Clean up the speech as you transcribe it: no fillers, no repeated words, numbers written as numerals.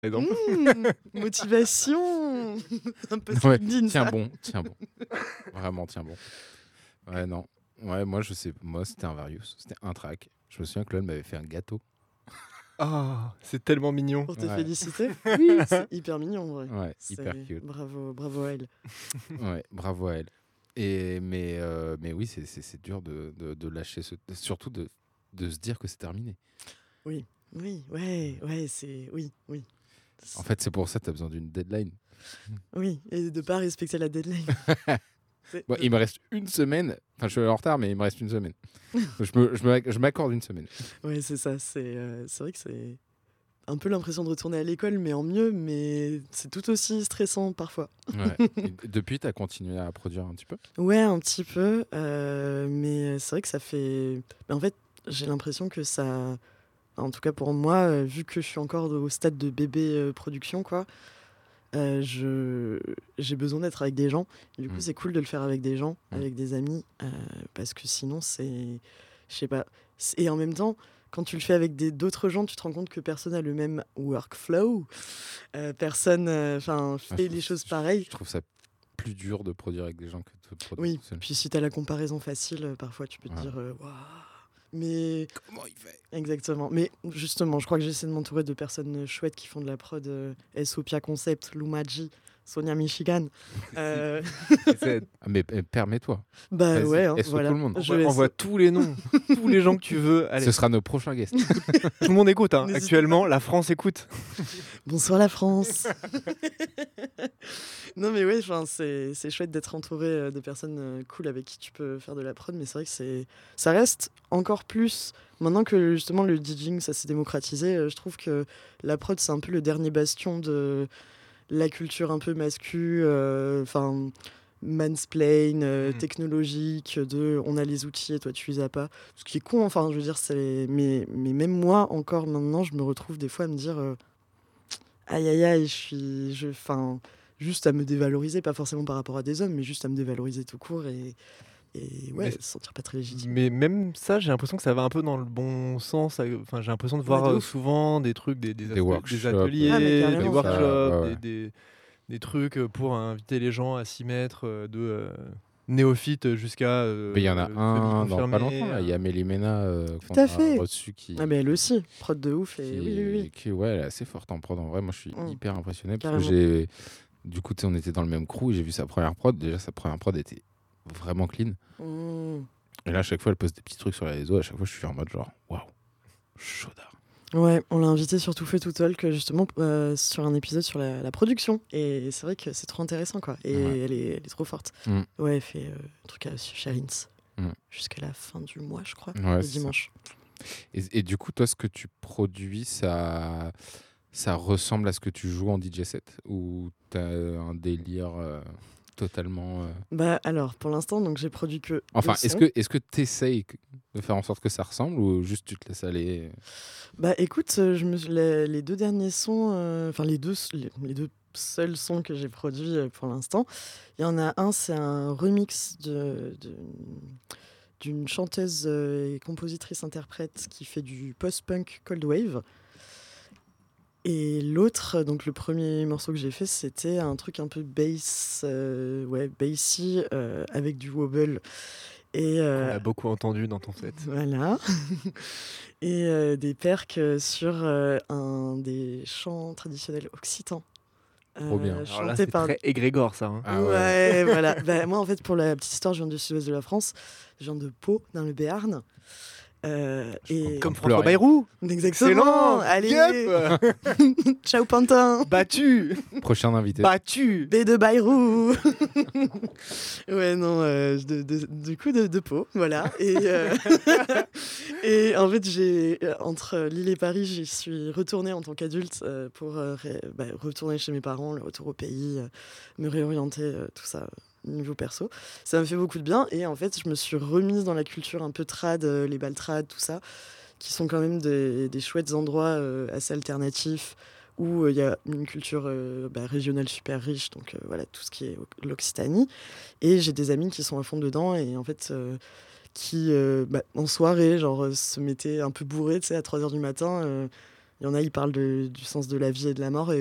exemple. Motivation. Un peu Ouais, LinkedIn, tiens ça. bon, tiens bon. Vraiment, tiens bon. Ouais, non. Ouais, moi, je sais, moi, c'était un Varius. C'était un track. Je me souviens que l'homme m'avait fait un gâteau. Ah, c'est tellement mignon. Pour te Ouais. féliciter. Oui, c'est hyper mignon, en vrai. Ouais, C'est- hyper cute. Bravo à elle. Ouais, bravo à elle. Mais oui, c'est dur de lâcher surtout de se dire que c'est terminé. Oui, ouais, c'est... Oui. En fait, c'est pour ça que tu as besoin d'une deadline. Oui, et de pas respecter la deadline. Bon, il me reste une semaine. Enfin, je suis en retard, mais il me reste une semaine. Je m'accorde une semaine. Ouais, c'est ça. C'est vrai que c'est un peu l'impression de retourner à l'école, mais en mieux, mais c'est tout aussi stressant parfois. Ouais. Et depuis, tu as continué à produire un petit peu? Ouais, un petit peu, mais c'est vrai que ça fait... En fait, j'ai l'impression que ça... En tout cas pour moi, vu que je suis encore au stade de bébé production, quoi, j'ai besoin d'être avec des gens. Et du coup, c'est cool de le faire avec des gens, avec des amis, parce que sinon, c'est... Je sais pas. Et en même temps, quand tu le fais avec d'autres gens, tu te rends compte que personne n'a le même workflow. Personne fait les choses pareilles. Je trouve ça plus dur de produire avec des gens que de produire Oui, tout seul. puis si tu as la comparaison facile, parfois tu peux te dire waouh. Mais comment il fait? Exactement. Mais justement, je crois que j'essaie de m'entourer de personnes chouettes qui font de la prod. Sopia Concept, Lumaji, Sonia Michigan. Mais permets-toi. Bah Vas-y, ouais, hein, SO voilà. tout le monde. Envoie tous les noms, tous les gens que tu veux. Allez, Ce sera nos prochains guests. tout le monde écoute. Hein. N'hésitez Actuellement, la France écoute. Bonsoir la France. Non mais oui, c'est chouette d'être entouré de personnes cool avec qui tu peux faire de la prod, mais c'est vrai que ça reste encore plus, maintenant que justement le DJing ça s'est démocratisé, je trouve que la prod c'est un peu le dernier bastion de la culture un peu mascu, mansplain, technologique, on a les outils et toi tu les as pas. Ce qui est con, enfin je veux dire, mais même moi encore maintenant je me retrouve des fois à me dire aïe aïe aïe, juste à me dévaloriser, pas forcément par rapport à des hommes, mais juste à me dévaloriser tout court et Mais- se sentir pas très légitime. Mais même ça, j'ai l'impression que ça va un peu dans le bon sens. Enfin, j'ai l'impression de Ouais, voir de ouf. souvent des trucs, des workshops, ateliers, Ah, mais des carrément. workshops, Ouais. des trucs pour inviter les gens à s'y mettre, de néophyte jusqu'à Mais il y en a un dans pas semi-confirmé, longtemps. Là. Il y a Mélimena qu'on à a fait. reçu qui, Ah, mais elle aussi, prod de ouf. Et qui, oui. qui, ouais, elle est assez forte en prod. En vrai, moi, je suis hyper impressionné parce que Carrément. du coup, on était dans le même crew et j'ai vu sa première prod. Déjà, sa première prod était vraiment clean. Et là, à chaque fois, elle pose des petits trucs sur les réseaux. À chaque fois, je suis en mode genre, waouh, chaudard. Ouais, on l'a invité sur Tout fait tout talk justement sur un épisode sur la production. Et c'est vrai que c'est trop intéressant, quoi. Et elle est trop forte. Ouais, elle fait un truc chez Rins jusqu'à la fin du mois, je crois, Ouais, le dimanche. Et du coup, toi, ce que tu produis, ça ressemble à ce que tu joues en DJ set ou t'as un délire totalement... Bah alors, pour l'instant, donc j'ai produit que... Enfin, deux sons. est-ce que t'essayes de faire en sorte que ça ressemble ou juste tu te laisses aller? Bah écoute, les deux derniers sons, les deux seuls sons que j'ai produits pour l'instant, il y en a un, c'est un remix d'une chanteuse et compositrice-interprète qui fait du post-punk cold wave. Et l'autre, donc le premier morceau que j'ai fait, c'était un truc un peu bassy, avec du wobble. Et, On a beaucoup entendu dans ton set. Voilà. Et des percs sur un des chants traditionnels occitans. Trop bien. Alors là, Chanté c'est par... très égrégore, ça. Hein. Ah ouais, voilà. Bah, moi, en fait, pour la petite histoire, je viens du sud-ouest de la France. Je viens de Pau, dans le Béarn. Et... Comme François Bayrou. Exactement. Excellent. Allez. Yep. Ciao, Pantin. Battu. Prochain invité. Battu. B de Bayrou. Ouais, non, du coup, de Pau, voilà. Et en fait, entre Lille et Paris, j'y suis retournée en tant qu'adulte pour retourner chez mes parents, le retour au pays, me réorienter, tout ça, niveau perso. Ça m'a fait beaucoup de bien. Et en fait, je me suis remise dans la culture un peu trad, les bals trad, tout ça, qui sont quand même des chouettes endroits assez alternatifs, où il y a une culture régionale super riche, donc voilà, tout ce qui est l'Occitanie. Et j'ai des amis qui sont à fond dedans, et en fait, qui, en soirée, genre, se mettaient un peu bourrés, tu sais, à 3h du matin, Il y en a, ils parlent du sens de la vie et de la mort, et